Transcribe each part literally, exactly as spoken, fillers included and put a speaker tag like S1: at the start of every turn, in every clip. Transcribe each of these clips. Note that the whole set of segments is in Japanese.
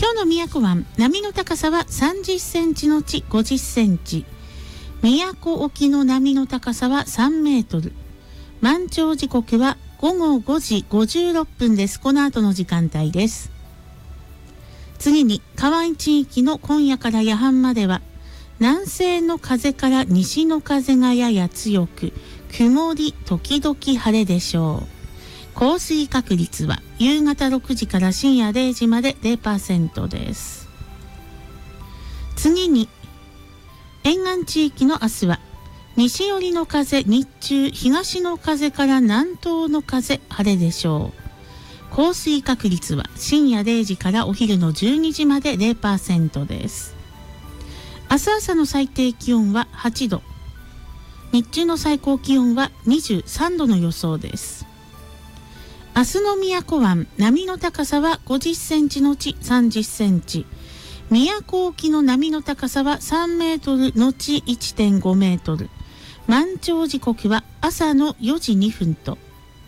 S1: 今日の宮古湾、波の高さはさんじゅっセンチのちごじゅっセンチ、宮古沖の波の高さはさんメートル、満潮時刻はごごごじごじゅうろっぷんです。この後の時間帯です。次に河合地域の今夜から夜半までは南西の風から西の風がやや強く、曇り時々晴れでしょう。降水確率は夕方ろくじから深夜れいじまで ゼロパーセント です。次に沿岸地域の明日は西寄りの風、日中東の風から南東の風、晴れでしょう。降水確率は深夜れいじからお昼のじゅうにじまで ゼロパーセント です。明日朝の最低気温ははちど、日中の最高気温はにじゅうさんどの予想です。明日の宮古湾、波の高さはごじゅっセンチのちさんじゅっセンチ、宮古沖の波の高さはさんメートルのち いってんごメートル、満潮時刻は朝のよじにふんと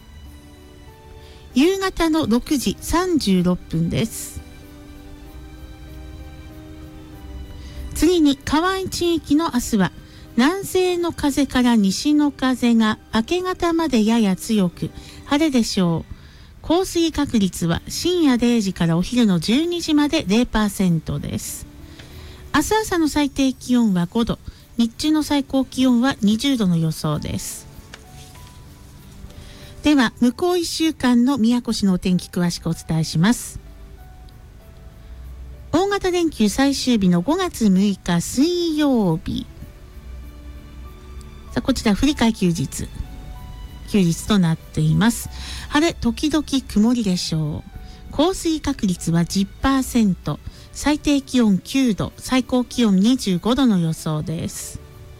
S1: 夕方のろくじさんじゅうろっぷんです。次に河合地域の明日は南西の風から西の風が明け方までやや強く晴れでしょう。降水確率は深夜れいじからお昼のじゅうにじまで ゼロパーセント です。明日朝の最低気温はごど、日中の最高気温はにじゅうどの予想です。では向こういっしゅうかんの宮古市のお天気詳しくお伝えします。大型連休最終日のごがつむいか水曜日、さあこちら振り替え休日休日となっています。晴れ時々曇りでしょう。降水確率は じゅっパーセント、最低気温きゅうど、最高気温にじゅうごどの予想です。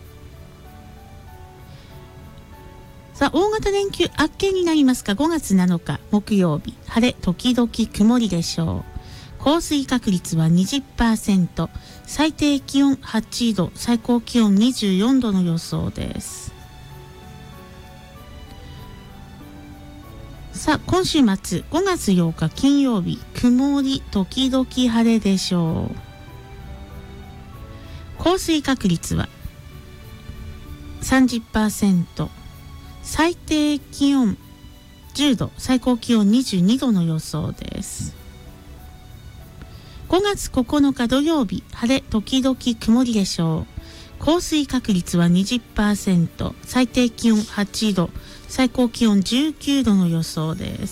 S1: さあ大型連休明けになりますか、ごがつなのか木曜日、晴れ時々曇りでしょう。降水確率は にじゅっパーセント、最低気温はちど、最高気温にじゅうよんどの予想です。さあ今週末ごがつようか金曜日、曇り時々晴れでしょう。降水確率は さんじゅっパーセント、最低気温じゅうど、最高気温にじゅうにどの予想です。ごがつここのか土曜日、晴れ時々曇りでしょう。降水確率は にじゅっパーセント、最低気温はちど、最高気温じゅうきゅうどの予想です。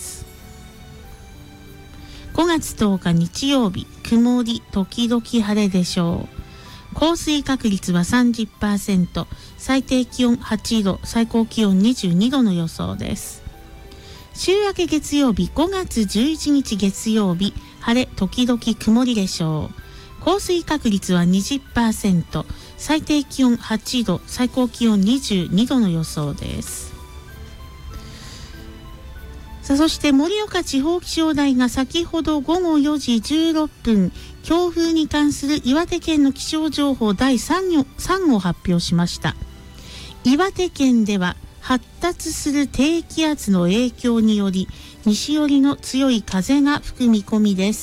S1: ごがつとおか日曜日、曇り時々晴れでしょう。降水確率は さんじゅっパーセント、最低気温はちど、最高気温にじゅうにどの予想です。週明け月曜日、ごがつじゅういちにち月曜日、晴れ時々曇りでしょう。降水確率は にじゅっパーセント、最低気温はちど、最高気温にじゅうにどの予想です。さあそして盛岡地方気象台が先ほどごごよじじゅうろっぷん、強風に関する岩手県の気象情報だいさんごを発表しました。岩手県では発達する低気圧の影響により西寄りの強い風が吹く見込みです。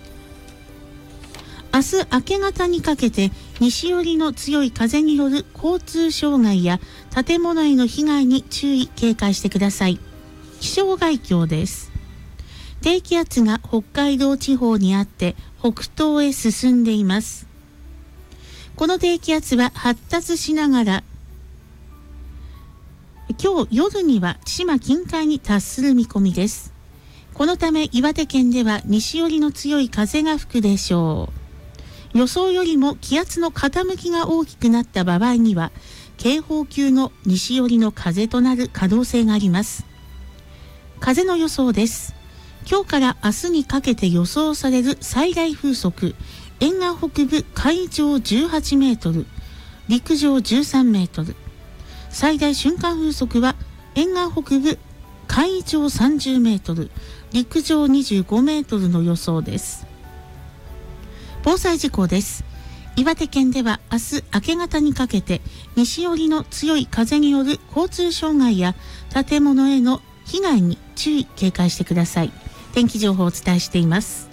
S1: 明日明け方にかけて西寄りの強い風による交通障害や建物への被害に注意警戒してください。気象概況です。低気圧が北海道地方にあって北東へ進んでいます。この低気圧は発達しながら今日夜には千島近海に達する見込みです。このため岩手県では西寄りの強い風が吹くでしょう。予想よりも気圧の傾きが大きくなった場合には警報級の西寄りの風となる可能性があります。風の予想です。今日から明日にかけて予想される最大風速、沿岸北部海上じゅうはちメートル、陸上じゅうさんメートル、最大瞬間風速は沿岸北部海上さんじゅうメートル、陸上にじゅうごメートルの予想です。防災事項です。岩手県では明日明け方にかけて西寄りの強い風による交通障害や建物への被害に注意警戒してください。天気情報をお伝えしています。